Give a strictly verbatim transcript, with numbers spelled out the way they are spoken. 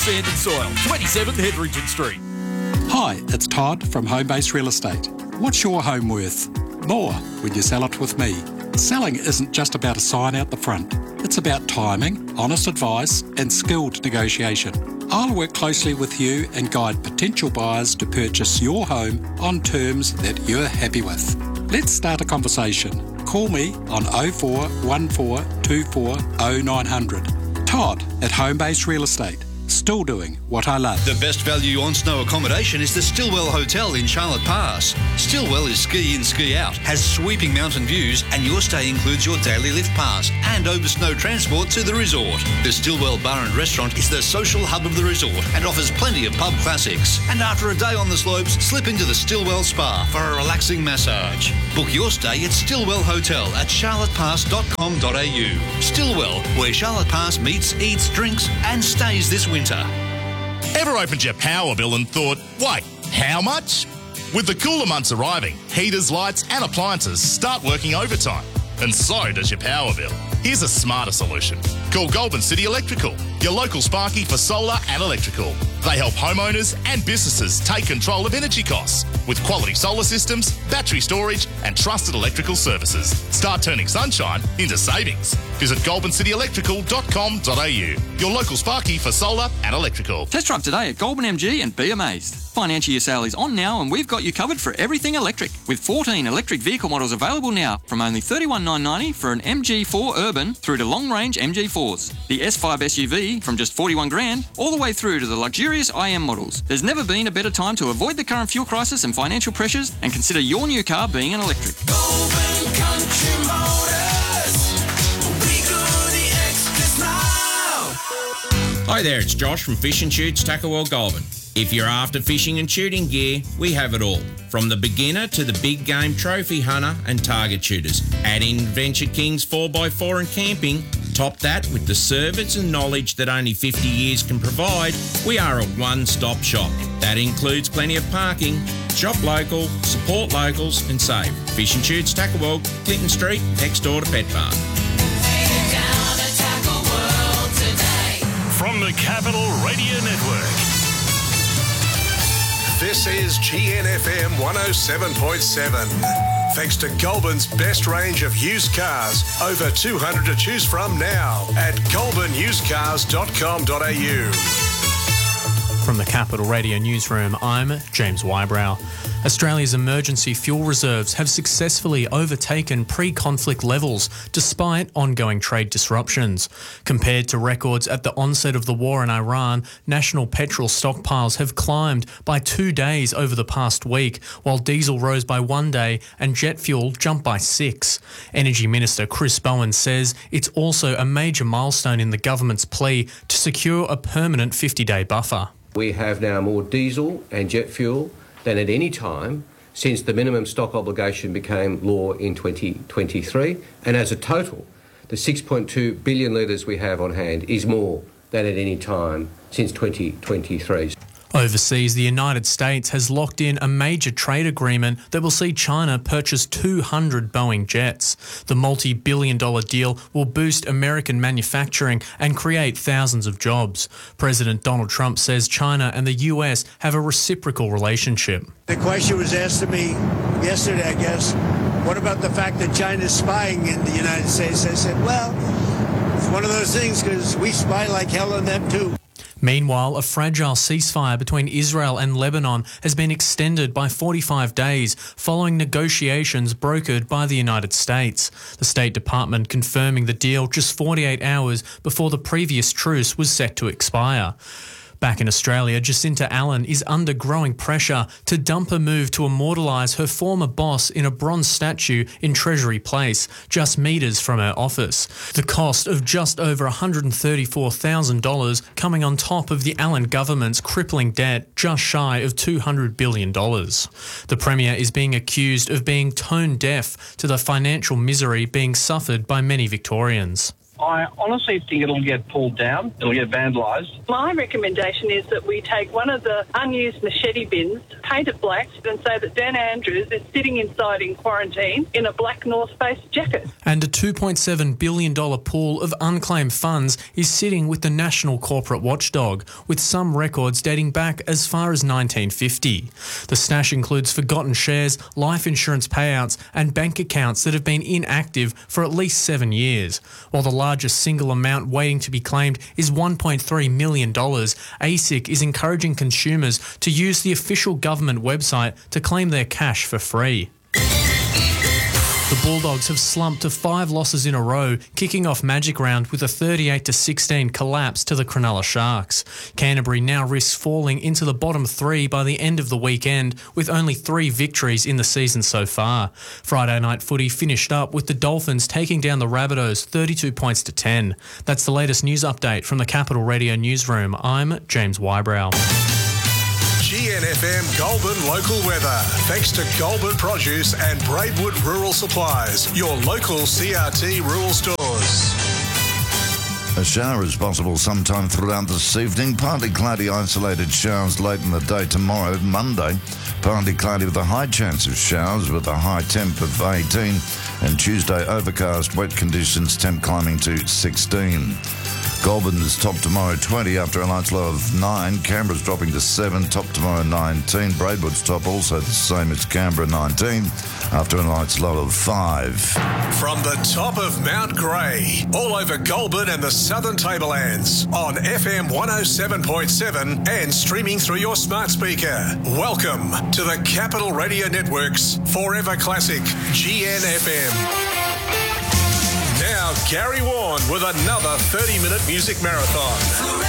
Sand and Soil, twenty-seven Hetherington Street. Hi, it's Todd from Homebase Real Estate. What's your home worth? More when you sell it with me. Selling isn't just about a sign out the front. It's about timing, honest advice and skilled negotiation. I'll work closely with you and guide potential buyers to purchase your home on terms that you're happy with. Let's start a conversation. Call me on oh four one four two four oh nine hundred. Todd at Homebase Real Estate. Still doing what I love. The best value on snow accommodation is the Stillwell Hotel in Charlotte Pass. Stillwell is ski in, ski out, has sweeping mountain views, and your stay includes your daily lift pass and over snow transport to the resort. The Stillwell Bar and Restaurant is the social hub of the resort and offers plenty of pub classics. And after a day on the slopes, slip into the Stillwell Spa for a relaxing massage. Book your stay at Stillwell Hotel at charlotte pass dot com dot a u. Stillwell, where Charlotte Pass meets, eats, drinks, and stays this winter. Ever opened your power bill and thought, wait, how much? With the cooler months arriving, heaters, lights and appliances start working overtime. And so does your power bill. Here's a smarter solution. Call Goulburn City Electrical, your local Sparky for solar and electrical. They help homeowners and businesses take control of energy costs with quality solar systems, battery storage and trusted electrical services. Start turning sunshine into savings. Visit goulburn city electrical dot com dot a u, your local Sparky for solar and electrical. Test drive today at Goulburn M G and be amazed. Financial year sale is on now and we've got you covered for everything electric. With fourteen electric vehicle models available now from only thirty-one thousand nine hundred ninety dollars for an M G four Urban through to long-range M G fours. The S five S U V from just forty-one grand all the way through to the luxurious I M models. There's never been a better time to avoid the current fuel crisis and financial pressures and consider your new car being an electric. Goulburn Country Motors. We go the extra mile. Hi there, it's Josh from Fish and Shoots Tackle World Goulburn. If you're after fishing and shooting gear, we have it all. From the beginner to the big game trophy hunter and target shooters. Add in Venture Kings four by four and camping. Top that with the service and knowledge that only fifty years can provide. We are a one-stop shop. That includes plenty of parking. Shop local, support locals and save. Fish and Shoots Tackle World, Clinton Street, next door to Pet Farm. From the Capital Radio Network. This is G N F M one oh seven point seven. Thanks to Goulburn's best range of used cars. Over two hundred to choose from now at goulburn used cars dot com dot a u. From the Capital Radio Newsroom, I'm James Wybrow. Australia's emergency fuel reserves have successfully overtaken pre-conflict levels despite ongoing trade disruptions. Compared to records at the onset of the war in Iran, national petrol stockpiles have climbed by two days over the past week, while diesel rose by one day and jet fuel jumped by six. Energy Minister Chris Bowen says it's also a major milestone in the government's plea to secure a permanent fifty-day buffer. We have now more diesel and jet fuel than at any time since the minimum stock obligation became law in twenty twenty-three. And as a total, the six point two billion litres we have on hand is more than at any time since twenty twenty-three. Overseas, the United States has locked in a major trade agreement that will see China purchase two hundred Boeing jets. The multi-billion dollar deal will boost American manufacturing and create thousands of jobs. President Donald Trump says China and the U S have a reciprocal relationship. The question was asked to me yesterday, I guess, what about the fact that China's spying in the United States? I said, well, it's one of those things because we spy like hell on them too. Meanwhile, a fragile ceasefire between Israel and Lebanon has been extended by forty-five days following negotiations brokered by the United States. The State Department confirming the deal just forty-eight hours before the previous truce was set to expire. Back in Australia, Jacinta Allen is under growing pressure to dump a move to immortalise her former boss in a bronze statue in Treasury Place, just metres from her office. The cost of just over one hundred thirty-four thousand dollars coming on top of the Allen government's crippling debt just shy of two hundred billion dollars. The Premier is being accused of being tone deaf to the financial misery being suffered by many Victorians. I honestly think it'll get pulled down. It'll get vandalised. My recommendation is that we take one of the unused machete bins, paint it black, and say that Dan Andrews is sitting inside in quarantine in a black North Face jacket. And a two point seven billion dollars pool of unclaimed funds is sitting with the National Corporate Watchdog, with some records dating back as far as nineteen fifty. The stash includes forgotten shares, life insurance payouts, and bank accounts that have been inactive for at least seven years. While the largest single amount waiting to be claimed is one point three million dollars, A S I C is encouraging consumers to use the official government website to claim their cash for free. The Bulldogs have slumped to five losses in a row, kicking off Magic Round with a thirty-eight to sixteen collapse to the Cronulla Sharks. Canterbury now risks falling into the bottom three by the end of the weekend, with only three victories in the season so far. Friday night footy finished up with the Dolphins taking down the Rabbitohs thirty-two points to ten. That's the latest news update from the Capital Radio Newsroom. I'm James Wybrow. G N F M Goulburn local weather. Thanks to Goulburn Produce and Braidwood Rural Supplies, your local C R T rural stores. A shower is possible sometime throughout this evening. Partly cloudy, isolated showers late in the day tomorrow, Monday. Partly cloudy with a high chance of showers with a high temp of eighteen. And Tuesday, overcast, wet conditions, temp climbing to sixteen. Goulburn's top tomorrow twenty after a night's low of nine. Canberra's dropping to seven, top tomorrow nineteen. Braidwood's top also the same as Canberra, nineteen, after a night's low of five. From the top of Mount Grey, all over Goulburn and the Southern Tablelands, on F M one oh seven point seven and streaming through your smart speaker. Welcome to the Capital Radio Network's Forever Classic G N F M. Now, Gary Warren with another thirty-minute music marathon.